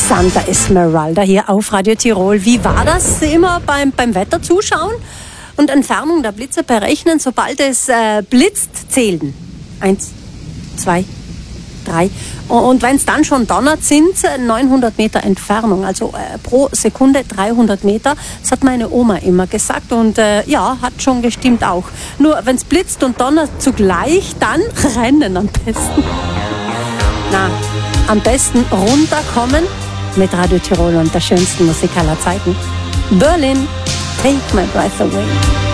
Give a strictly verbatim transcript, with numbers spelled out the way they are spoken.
Santa Esmeralda hier auf Radio Tirol. Wie war das immer beim, beim Wetter zuschauen und Entfernung der Blitze berechnen, sobald es äh, blitzt, zählen? Eins, zwei, drei. Und wenn es dann schon donnert, sind es neunhundert Meter Entfernung, also äh, pro Sekunde dreihundert Meter. Das hat meine Oma immer gesagt und äh, ja, hat schon gestimmt auch. Nur wenn es blitzt und donnert zugleich, dann rennen am besten. Na, am besten runterkommen mit Radio Tirol und der schönsten Musik aller Zeiten. Berlin, Take My Breath Away.